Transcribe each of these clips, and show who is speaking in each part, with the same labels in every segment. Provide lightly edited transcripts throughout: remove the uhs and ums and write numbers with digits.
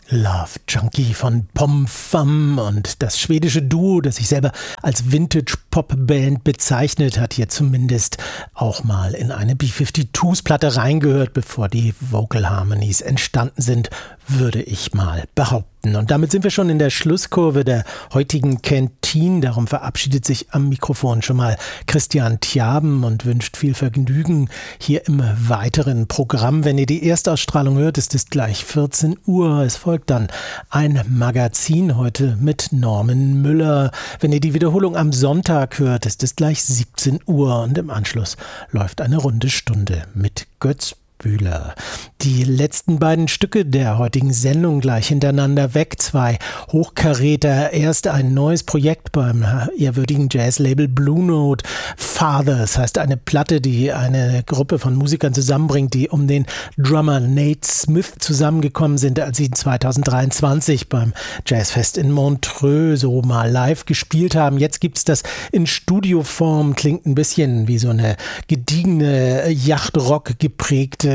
Speaker 1: Love Junkie von Pom Fam und das schwedische Duo, das sich selber als Vintage-Pop-Band bezeichnet, hat hier zumindest auch mal in eine B-52s-Platte reingehört, bevor die Vocal Harmonies entstanden sind, würde ich mal behaupten. Und damit sind wir schon in der Schlusskurve der heutigen Canteen. Darum verabschiedet sich am Mikrofon schon mal Christian Tjaben und wünscht viel Vergnügen hier im weiteren Programm. Wenn ihr die Erstausstrahlung hört, ist es gleich 14 Uhr. Es folgt dann ein Magazin heute mit Norman Müller. Wenn ihr die Wiederholung am Sonntag hört, ist es gleich 17 Uhr und im Anschluss läuft eine runde Stunde mit Götz Bühler. Die letzten beiden Stücke der heutigen Sendung gleich hintereinander weg. Zwei Hochkaräter. Erst ein neues Projekt beim ehrwürdigen Jazzlabel Blue Note. Fathers heißt eine Platte, die eine Gruppe von Musikern zusammenbringt, die um den Drummer Nate Smith zusammengekommen sind, als sie 2023 beim Jazzfest in Montreux so mal live gespielt haben. Jetzt gibt's das in Studioform. Klingt ein bisschen wie so eine gediegene Yachtrock geprägte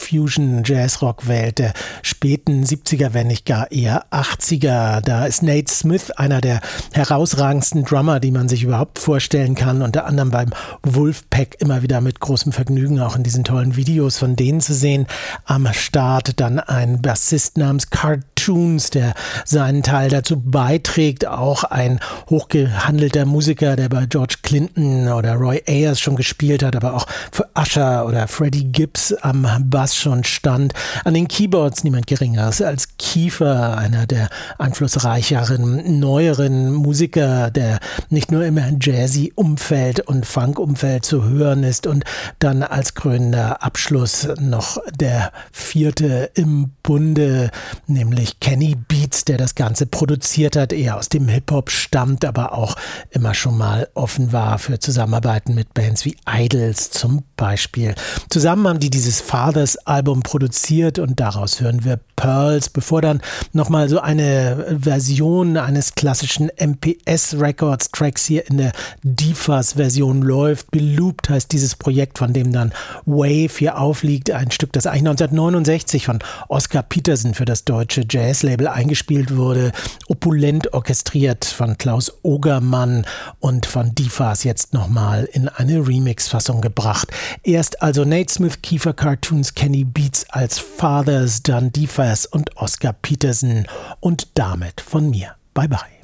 Speaker 1: Fusion-Jazz-Rock-Welt der späten 70er, wenn nicht gar eher 80er. Da ist Nate Smith einer der herausragendsten Drummer, die man sich überhaupt vorstellen kann. Unter anderem beim Wolfpack immer wieder mit großem Vergnügen auch in diesen tollen Videos von denen zu sehen. Am Start dann ein Bassist namens Cartoons, der seinen Teil dazu beiträgt. Auch ein hochgehandelter Musiker, der bei George Clinton oder Roy Ayers schon gespielt hat, aber auch für Usher oder Freddie Gibbs am Bass schon stand. An den Keyboards niemand Geringeres als Kiefer, einer der einflussreicheren, neueren Musiker, der nicht nur im Jazzy-Umfeld und Funk-Umfeld zu hören ist und dann als krönender Abschluss noch der vierte im Bunde, nämlich Kenny Beats, der das Ganze produziert hat, eher aus dem Hip-Hop stammt, aber auch immer schon mal offen war für Zusammenarbeiten mit Bands wie Idols zum Beispiel. Zusammen haben die dieses Fathers-Album produziert und daraus hören wir Pearls, bevor dann nochmal so eine Version eines klassischen MPS-Records-Tracks hier in der DFAS-Version läuft. Belooped heißt dieses Projekt, von dem dann Wave hier aufliegt. Ein Stück, das eigentlich 1969 von Oscar Peterson für das deutsche Jazzlabel eingespielt wurde. Opulent orchestriert von Klaus Ogermann und von DFAS jetzt nochmal in eine Remix-Fassung gebracht. Erst also Nate Smith, Kiefer Cartoons, Kenny Beats als Fathers, dann DFAS und Oscar Peterson und damit von mir. Bye bye.